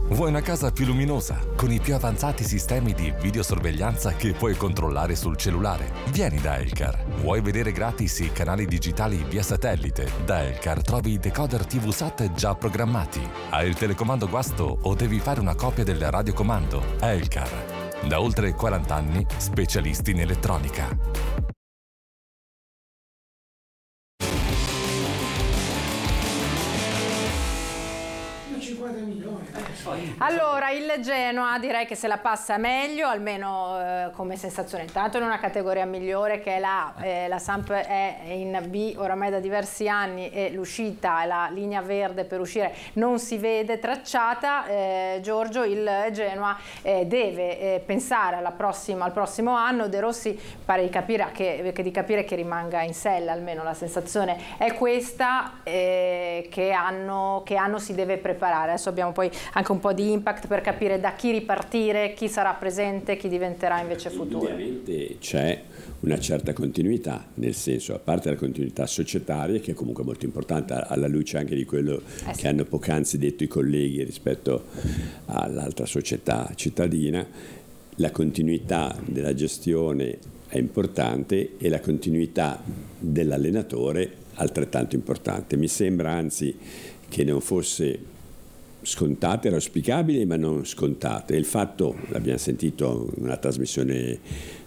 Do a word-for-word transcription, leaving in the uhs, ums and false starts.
Vuoi una casa più luminosa, con i più avanzati sistemi di videosorveglianza che puoi controllare sul cellulare? Vieni da Elcar. Vuoi vedere gratis i canali digitali via satellite? Da Elcar trovi i decoder tivù SAT già programmati. Hai il telecomando guasto o devi fare una copia del radiocomando? Elcar. Da oltre quaranta anni, specialisti in elettronica. Allora, il Genoa direi che se la passa meglio, almeno eh, come sensazione, intanto in una categoria migliore che è la A. Eh, la Samp è in B oramai da diversi anni e l'uscita e la linea verde per uscire non si vede tracciata. eh, Giorgio, il Genoa eh, deve eh, pensare alla prossima, al prossimo anno. De Rossi pare di capire che, che, di capire che rimanga in sella, almeno la sensazione è questa. eh, che, anno, che anno si deve preparare? Adesso abbiamo poi anche un po' di impact per capire da chi ripartire, chi sarà presente, chi diventerà invece futuro. Ovviamente c'è una certa continuità, nel senso, a parte la continuità societaria, che è comunque molto importante alla luce anche di quello eh sì. che hanno poc'anzi detto i colleghi rispetto all'altra società cittadina, la continuità della gestione è importante e la continuità dell'allenatore altrettanto importante. Mi sembra anzi che non fosse scontate, era auspicabile ma non scontate. Il fatto, l'abbiamo sentito in una trasmissione